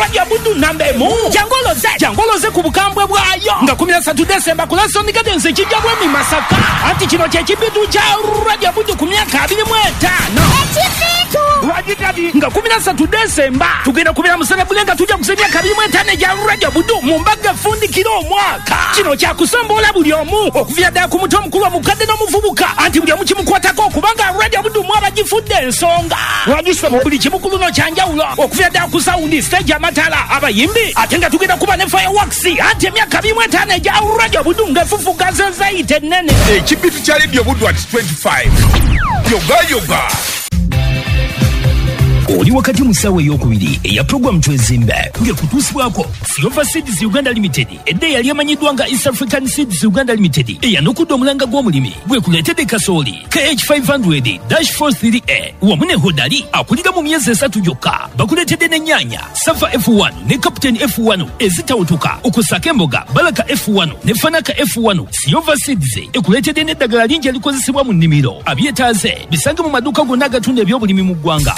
Radio Budu Nambemu jangoloze ku bukambwe bwayo nga 13 December ku Lesson Gardens kijabwe mi Masaka ati kino kye kibitu kya Radio Budu ku myaka 25 Wajikadi nga 13 December tugenda kubira musana bulenga tujja kusenya 25 ya Radio Budu mu mbaga fundi kilo omwaka kino kya kusambola buli omu okuvya da ku muto mukulu mukadde no muvubuka anti buli omu kimukwatako kubanga Radio Budu mwaba gifudde ensonga wajiswa mu buli kimukulu no kyanjawulo okuvya da ku sound stage amatala abayimbi atenga tugenda kuba ne fireworks anti emyaka 25 ya Radio Budu ngafufuka zaite nene ekibitu kya Radio Budu at 25 yoga oli wakati musawe yokubiri eya program twezimbe nge kutusibwako Silver Seeds Uganda Limited edde yali amanyidwa nga East African Seeds Uganda Limited eyanukudde omulanga gw'omulimi gwe kuleetedde kasooli KH500-43A wamune hodali akulira mu myezi 3 gyokka bakuleetedde n'ennyanya Safa F1 ne Captain F1 ezitawutuka okusaka emboga Baraka F1 ne Fanaka F1 Silver Seeds ekuleetedde n'eddagala lingi elikozesebwa mu nnimiro abyetaaze bisange mu maduuka gonna agatunda ebyobulimi mu ggwanga.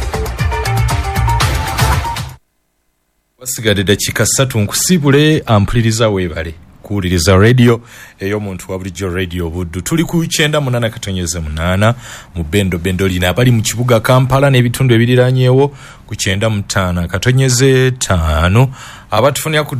Wasigadde dakika 3 nkusibule ampuliriza webale kuwuliriza radio ey'omuntu wa bulijjo Radio Budu tuli ku 98.8 mu bendo lina abali mu kibuga Kampala n'ebitundu ebiriranyeewo ku 95.5 abatufunira ku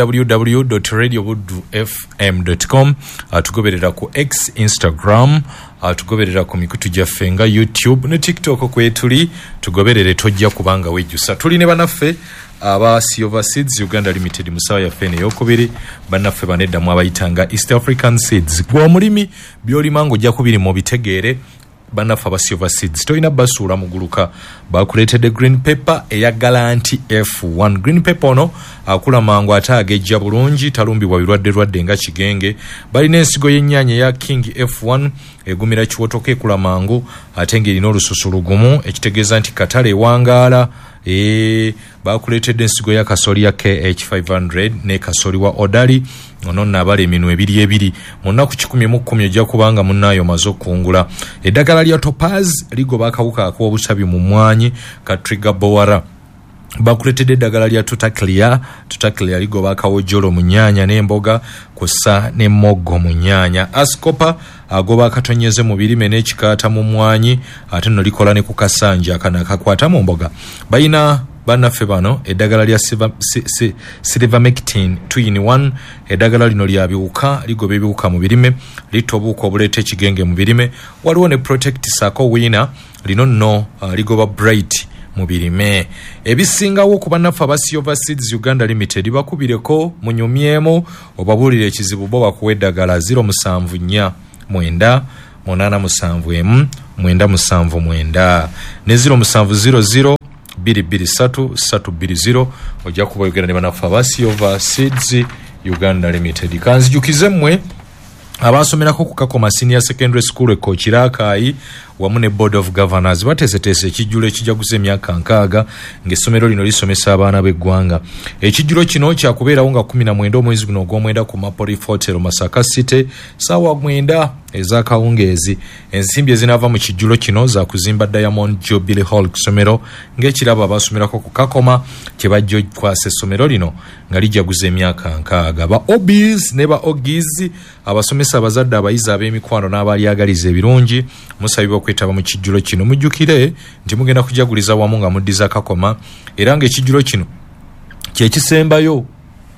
www.radiobudufm.com atugoberera ku X, Instagram, atugoberera ku mikutu gyaffe nga YouTube ne TikTok kwetuli tugoberere tojja kubanga wejjusa tuli ne banaffe aba Silver Seeds Uganda Limited musawa ya fene yokubiri banaffe banedda mu abayitanga East African Seeds gwa mulimi byolimango jja kubiri mu bitegeere banaffe aba Silver Seeds toina basura muguluka bakuleetedde green pepper eya Galanti F1 green pepper ono akula mangu ataagejja bulungi talumbibwa birwadde nga kigenge balina ensigo y'ennyaanya ya King F1 egumira kiwotoka ekula mangu ate ng'erina olususu lugumu ekitegeeza nti katale ewangaala bakuleetedde ensigo ya kasoli ya KH500 ne kasoli wa Odali ono nabale eminwe ebiri mu nnaku 10 ojja kubanga munnaayo maze okungula eddagala lya Topaz ligoba akawuka ak'obusabi mu mwanyi ka Trigger Bowara bakuleetedde eddagala lya Tutaklia ligoba akawojjolo mu nnyaanya n'emboga kussa ne moggo mu nnyaanya Ascopa agoba akatonyeze mu birime n'ekikaata mu mwanyi ate nno likola ne ku kasanja akana akakwata mu mboga bayina banaffe bano eddagala lya Silvermectin 2-in-1 eddagala lino lya biwuka ligoba ebiwuka mu birime litta obuwuka obuleeta ekigenge mu birime waliwo ne Protect Sako Winner lino nno ligoba Bright mu birime ebisingawo ku bannaffe aba Silver Seeds Uganda Limited bakubireko munyumyemu obabuulira ekizibu bo bakuwa eddagala 074 877 979 ne 0700 223 ojja kuboogera ne banaffe aba Silver Seeds Uganda Limited kanzijukize mmwe abasomerako ku Kakoma Senior Secondary School ekokirakayi wamu ne Board of Governors bateeseteese ekijjulo ekijaguza emyaka 6 ng'essomero lino lisomesa abaana b'eggwanga ekijjulo kino kyakubeerawo nga 19 omwezi guno ogw'omwenda ku Mapoli Hotel Masaka City ssaawa 9 ez'akawungeezi ensimbi ezinaava mu kijjulo kino za kuzimba Diamond Jubilee Hall ku ssomero ng'ekirabo abasomerako ku Kakoma kye bajja okwasa essomero lino nga lijaguza emyaka 6 ba OBs ne ba OGs abasomesa abazadde abayizi ab'emikwano n'abalyagaliza ebirungi musabibwa okwetaba mu kijjulo kino mujjukire nti mugenda kujaguliza wamu nga muddiza Kakoma era ng'ekijjulo kino kyekisembayo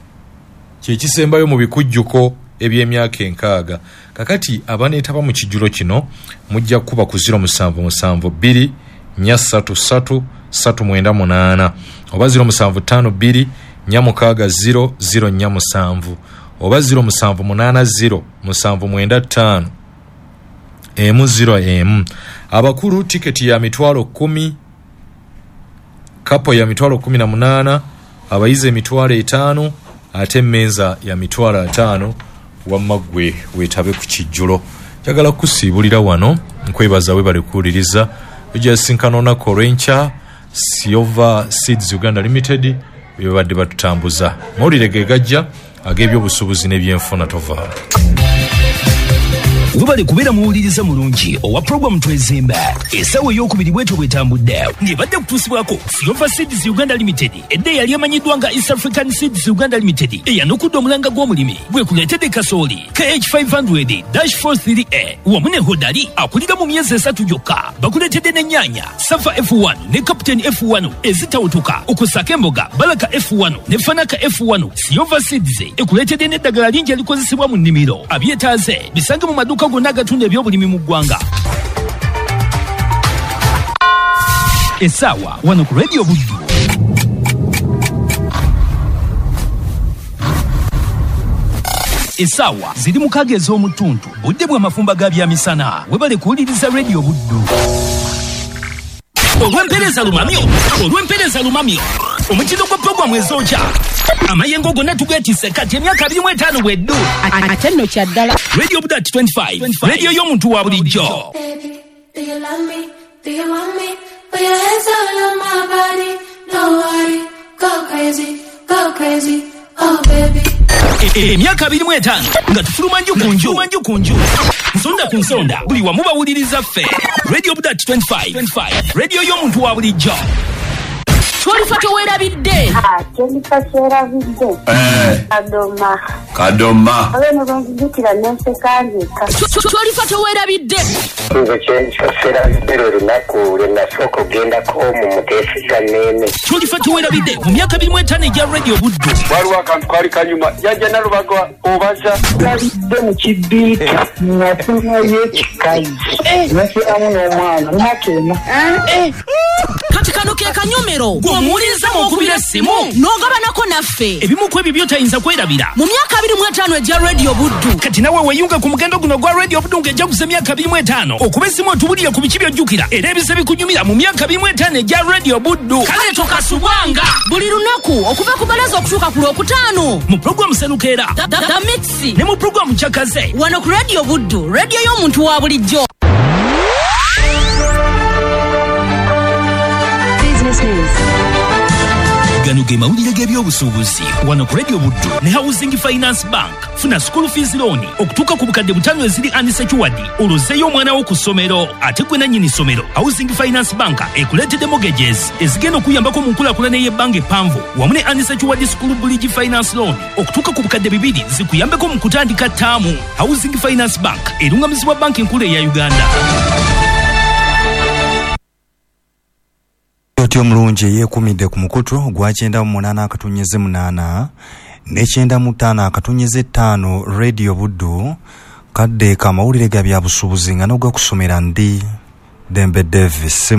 mu bikujjuko eby'emyaka 6 kakati abaneetaba mu kijjulo kino mujja kuba ku 077 2 333 oba 075 2 0 oba 0780 795 M0M abakulu tiketi ya mitwalo 10 kapo ya mitwalo 18 abayize mitwalo 5 ate menza ya mitwalo 5 wamagwe wetabe ku kijjulo njagala kusiibulira wano nkwebaza we bali kuwuliriza ojja sinkanona Korencha Silver Seeds Uganda Limited bebadde batutambuza mawulire ge gajja ag'ebyobusuubuzi n'ebyenfuna tovaamu webale kubeera muwuliriza mulungi owa program twezimba essaawa ey'okubiri bwetyo bwetambudde ng'ebadde kutuusibwako Silver Seeds Uganda Limited edda eyali emanyiddwa nga East African Seeds Uganda Limited eyanukudde omulanga gw'omulimi bwe kuleetedde kasooli KH500-43A wamu ne hodali akulira mu myezi 3 gyokka bakuleetedde n'ennyaanya Safa F1 ne Captain F1 ezitawutuka okusaka emboga Balaka F1 ne Fanaka F1. Silver Seeds ekuleetedde n'eddagala lingi elikozesebwa mu nnimiro abyetaaze bisange mu maduuka gonna agatunda ebyobulimi mu ggwanga. Essaawa wano ku Radio Buddu. Essaawa ziri mu kaga ez'omutuntu budde bwa mafumba ga byamisana webale kuwuliriza Radio Buddu. Olw'empeereza lumamyo omukino gwa programu ezokya amayengo gonna tugeetisse kati emyaka 25 bweddu ate nno kyaddala Radio Buddu 25 radio y'omuntu wa bulijjo. Do you love me? Do you want me? Put your hands all on my body. Don't worry, go crazy, oh baby. Emyaka 25 nga tufuluma nju ku nju nsonda ku nsonda buli wamu bawuliriza ffe. Radio Buddu 25 radio y'omuntu wa bulijjo. twolifa towerabidde kadoma abene banjukira nensekandika twolifa towerabidde twolifa towerabidde mu myaka 25 egya Radio Buddu. waliwo akantu kali kanyuma jajja nalubagwa obaza nalidde mu kibiika nafunyayo ekikayi nasiramu n'omwana nakena kati kano ke kanyomero gw'omuwuliriza mwokubira essimu n'ogabanako naffe ebimu ku ebyo by'otayinza kwerabira mu myaka 25 egya Radio Buddu. kati nawe weeyunga ku mugendo guno gwa Radio Buddu ng'ejjaguza emyaka 25 okuba essimu otubulire ku biki by'ojjukira era ebise bikunyumira mu myaka 25 egya Radio Buddu. kale tokasubwanga buli lunaku okuva ku balaza okutuuka ku Lwokutaano mu programu Senukeera The Mix ne mu programu Kyakaze wano ku Radio Buddu, radio y'omuntu wa bulijjo. gano ge mawulire g'ebyobusuubuzi wano ku Radio Buddu ne Housing Finance Bank. Funa school fees loan okutuuka ku bukadde 5 eziri unsecured olozzeeyo omwana wo ku ssomero ate gwe nannyini ssomero. Housing Finance Bank ekuleetedde mortgages ezigenda okuyambako mu nkulaakulana y'ebbanga eppanvu wamu ne unsecured school bridge finance loan okutuuka ku bukadde 2 zikuyambeko mu kutandika ttaamu. Housing Finance Bank erungamizibwa banka enkulu eya Uganda. Otyo mulungi yeekumidde ku mukutu gwa 98 akatunyeze 8 ne 95 akatunyeze 5 Radio Buddu kadde kamawulire ga byabusuubuzi nga n'ogwa kusomera ndi Dembe Davis.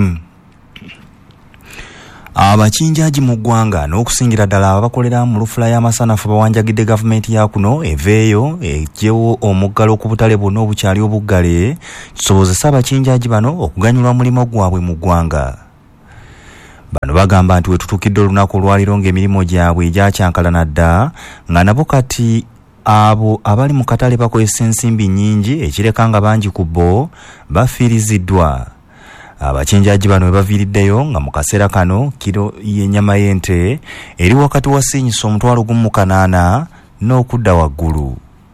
Abakinjaji mu ggwanga n'okusingira ddala abakolera mu lufula y'amasanafu bawanjagidde gavumenti ya kuno eveeyo ejjewo omuggalo ku butale bwonna obukyali obuggale kisobozesa abakinjaji bano okuganyulwa mulimo gwabwe mu ggwanga. Bano bagamba nti wetutukidde olunaku olwaliro ng'emirimu gyabwe egyakyankalana dda nga nabo kati abo abali mu katale bakozesa ensimbi nnyingi ekireka nga bangi ku bo bafiiriziddwa. Abakinjaji bano we baviiriddeyo nga mu kaseera kano kiro y'ennyama y'ente eri wakati wa sinyisa omutwalo gumu 8 n'okudda waggulu.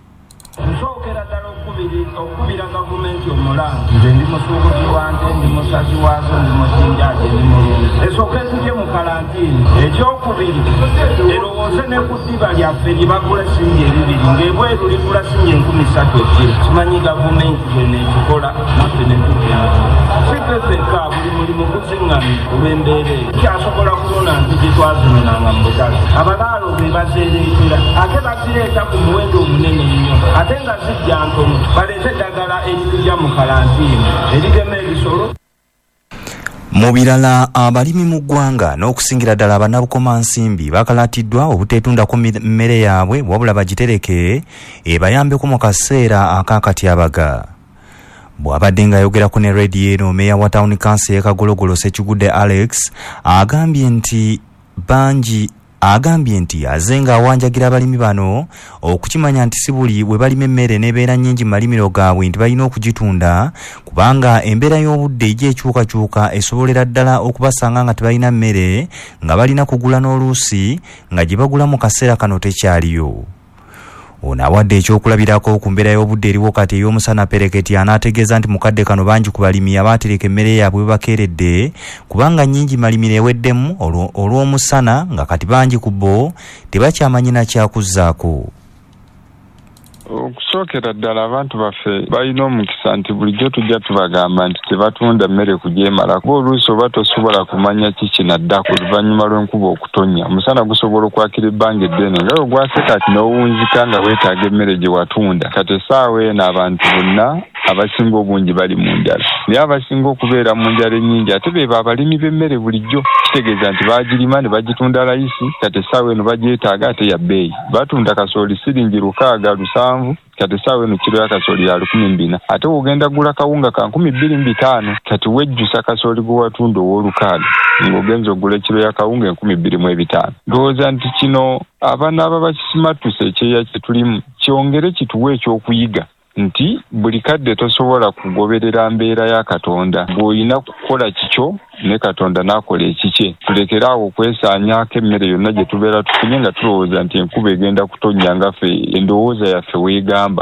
okubira gavumenti omulangi nze ndi musuubuzi wa nte ndi musazi waazo ndi mukinjaji ndi mulungi esooka ezibye mu kalantiini ekyokubiri erowooze ne ku ddiba lyaffe lye bagula singi ebibiri ng'ebweru ligula singi 30 ekiro kimanyi gavumenti bwene ekikola naffe ne tugenda sifefeka buli mulimu guziŋŋamye olw'embeera eyo kyasobola kubona nti gye twazimenanga mu butale abalaalo be bazeereetera ate bazireeta ku muwendo omunene nnyo ate nga zijja ntono baleete eddagala eritujja mu kalantiini erirema ebisolo. Mu birala abalimi mu ggwanga n'okusingira ddala abannabukomansimbi bakalatiddwa obuteetundako mmere yaabwe wabula bagitereke ebayambeko mu kaseera akakatyabaga. Bw'abadde ng'ayogerako ne rediyo eno meeya wa Town Council Kagologolo Ssekigudde Alex agambye nti azenga awanjagira abalimi bano okukimanya nti si buli bwe balima emmere n'ebeera nnyingi mu malimiro gaabwe nti balina okugitunda kubanga embeera y'obudde ejja ekyukakyuka esobolera ddala okubasanga nga tebalina mmere nga balina kugula n'oluusi nga gye bagula mu kaseera kano tekyaliyo. ono awadde ekyokulabirako ku mbeera y'obudde eriwo kati ey'omusana Pereketi anaategeeza nti mukadde kano bangi ku balimi abaatereka emmere yaabwe bakeeredde kubanga nnyingi malimiro eweddemu olw'omusana nga kati bangi ku bo tebakyamanyi na kyakuzzaako. Okusookera ddala abantu baffe balina omukisa nti bulijjo tujja tubagamba nti tebatunda mmere kugyemala kuba oluusi oba tosobola kumanya kiki naddako oluvannyuma lw'enkuba okutonnya omusana gusobola okwakira ebbanga eddene nga ogwase kati n'owunzika nga weetaaga emmere gye watunda kati essaawa eno abantu bonna abasinga obungi bali mu njala naye abasinga okubeera mu njala ennyingi ate beebo abalimi b'emmere bulijjo kitegeeza nti baagirima ne bagitunda layisi kati essaawa eno bagyetaaga ate ya bbeeyi batunda kasooli siringi 670 kati essaawa eno kiro ya kasooli ya 1200 ate ogenda gula kawunga ka 2500 kati wejjusa kasooli gwe watunda ow'olukaaga ng'ogenza ogula ekiro ya kawunga 2500 ndowooza nti kino abaana abakisimattusa ekyeya kye tulimu kyongere kituwe ekyokuyiga nti buli kadde tosobola kugoberera mbeera ya Katonda bw'olina kukola kikyo ne Katonda n'akola ekikye tulekere awo okwesaanyaako emmere yonna gye tubeera tufunye nga tulowooza nti enkuba egenda kutonnya nga ffe endowooza yaffe weegamba.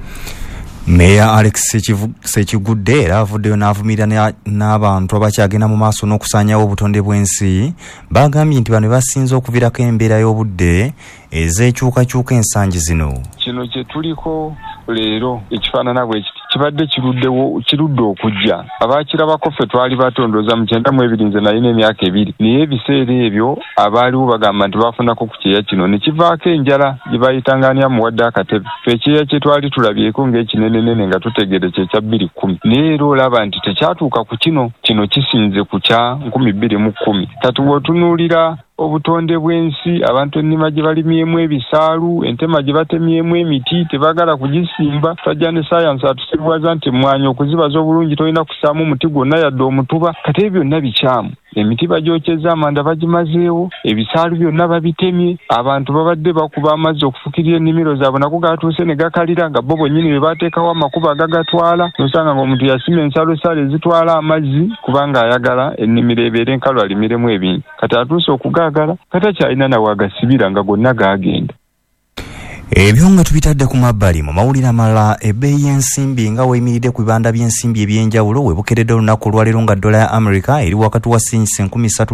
Meya Alex Sekigudde era avuddeyo n'avumirira n'abantu abakyagenda mu maaso n'okusaanyawo obutonde bw'ensi bagambye nti bano basinze okuviirako embeera y'obudde ez'ekyukakyuka ensangi zino. Kino kye tuliko leero ekifaanana bwe kiti kibadde kirudde okujja abaakirabako ffe twali batondooza mu 92 nze nalina emyaka 2 naye ebiseera ebyo abaaliwo bagamba nti bafunako ku kyeya kino ne kivaako enjala gye bayitangania muwadde akatebe ffe ekyeya kye twali tulabyeko ng'ekinenenene nga tutegere kye kya 210 naye era olaba nti tekyatuuka ku kino kisinze ku kya 2010 kati bw'otunuulira obutonde bw'ensi abantu ennima gye balimyemu ebisaalu entema gye batemyemu emiti tebagala kugisimba tajja ne sayansi atusibuwaza nti mwanya okuzibaza obulungi tolina kusaamu omuti gwonna yadde omutuba kati ebyo byonna bikyamu emiti bagyokyeza amanda bagimazeewo ebisaalu byonna babitemye abantu babadde bakuba amazzi okufukirira ennimiro zaabwe nako gatuuse ne gakalira nga bo bonnyini be bateekawo amakuba agagatwala nosanga ng'omuntu yasima ensalosalo ezitwala amazzi kubanga ayagala ennimiro ebeere enkalu alimiremu ebintu kati atuuse okugaagala kati akyalina nawe agasibira nga gonna gaagenda. Ebyo nga tubitadde ku mabbali mu mawulire amalala ebbeeyi y'ensimbi nga weyimiridde ku bibanda by'ensimbi eby'enjawulo webukeredde olunaku olwaleero nga dola ya America eri wakati wa sinyise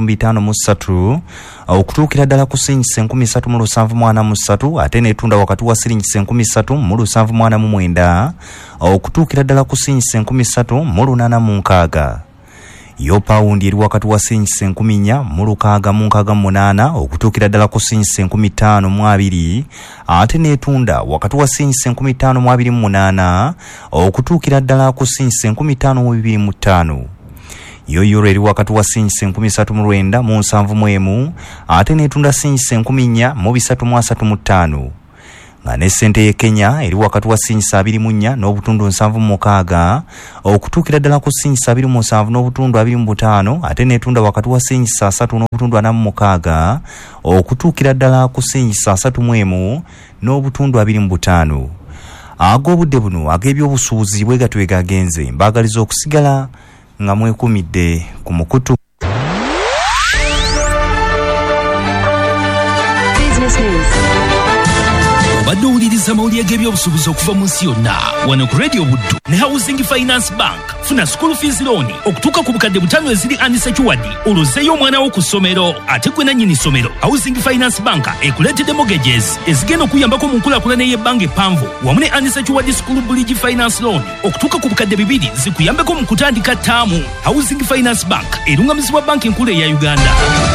1353 okutuukira ddala ku sinyise 3743 ate neetunda wakati wa sinyise 3749 okutuukira ddala ku sinyise 3806 yo paundi eri wakati wa sinyise 4,668 okutuukira ddala ku sinyise 5,200 ate neetunda wakati wa sinyise 5,208 okutuukira ddala ku sinyise 5,205 yo euro eri wakati wa sinyise 3971 ate neetunda sinyise 4,335 nga ne ssente ye Kenya eri wakati wa sinyise 24 n'obutundu 76 okutuukira ddala ku sinyise 27 n'obutundu 25 ate neetunda wakati wa sinyise 3 n'obutundu 46 okutuukira ddala ku sinyise 31 n'obutundu 25 ag'obudde buno ag'ebyobusuubuzi bwe gatwega agenze mbaagaliza okusigala nga mwekumidde ku mukutu. Obadde owuliriza amawulire g'ebyobusuubuzi okuva mu nsi yonna wano ku Radio Buddu ne Housing Finance Bank. Funa school fees loan okutuuka ku bukadde 5 eziri unsecured olozzeeyo omwana wo ku ssomero ate gwe nannyini ssomero. Housing Finance Bank ekuleetedde mortgages ezigenda okuyambako mu nkulaakulana y'ebbanga eppanvu wamu ne unsecured school bridge finance loan okutuuka ku bukadde 2 zikuyambeko mu kutandika ttaamu. Housing Finance Bank erungamizibwa banki nkulu eya Uganda.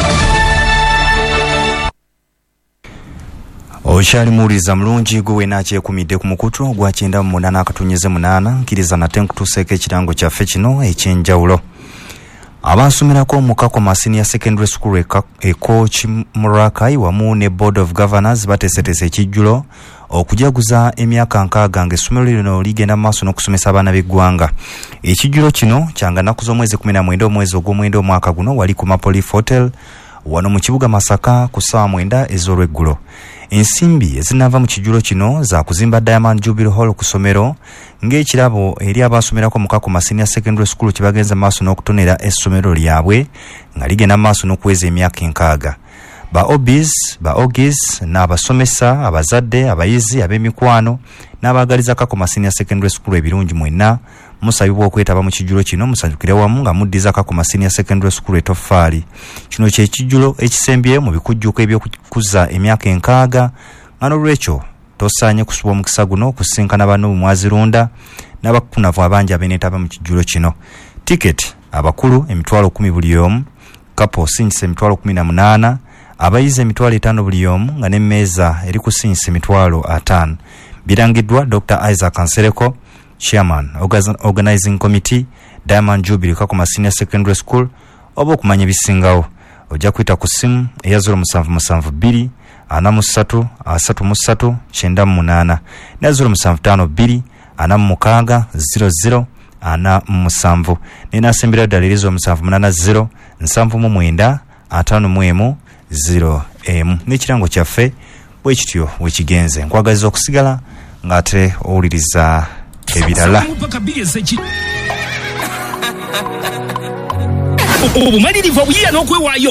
Okyali muwuliriza mulungi gwe weena akyekumidde ku mukutu ogwa 98 nkiriza nate nkutuuseeko ekirango kyaffe kino ekyenjawulo. Abansomerako mu Kakoma Senior Secondary School Coach Murakai wamu ne Board of Governors bateeseteese ekijjulo okujaguza emyaka 6 ng'essomero lino ligenda maaso n'okusomesa abaana b'eggwanga. Ekijjulo kino kyanga nnaku z'omwezi 19 omwezi ogw'omwenda omwaka guno wali ku Mapolif Hotel wano mu kibuga Masaka ku ssaawa 9 ez'olweggulo. Ensimbi ezinava mu kijjulo kino za kuzimba Diamond Jubilee Hall ku ssomero ng'ekirabo eri abasomerako mu Kakoma Senior Secondary School kibagenza maaso n'okutonera essomero lyabwe nga ligenda maaso n'okuweza emyaka 6. ba obis ba ogis n'abasomesa abazadde abayizi ab'emikwano n'abagaliza Kakoma Senior Secondary School ebirungi mwenna musabibwa okwetaba mu kijjulo kino musanyukire wamu nga muddiza Kakoma Senior Secondary School etoffaali. Kino kye kijjulo ekisembye mu bikujjuko eby'okukuza emyaka 6 nga n'olwekyo tosaanye kusuba omukisa guno okusinkana banno mu Mwazirunda n'abakunavu abangi abeneetaba mu kijjulo kino. Ticket abakulu emitwalo 10 buli omu, kapo sinyisa emitwalo 18, abayizi emitwalo 5 buli omu nga n'emmeeza eri kusinyisa emitwalo 5. Birangiddwa Dr. Isaac Ansereko, Chairman, Organizing Committee, Diamond Jubilee Kakoma Senior Secondary School. Oba okumanya ebisingawo ojja kuyita ku ssimu eya 0772 43 33 98 ne 0752 46 00 47 n'enasembera ddala erizo 780 799 51 0 n'ekirango kyaffe bwe kityo wekigenze. Nkwagaliza okusigala ng'ate owuliriza ebirala. Obumalirivu obuyiiya n'okwewaayo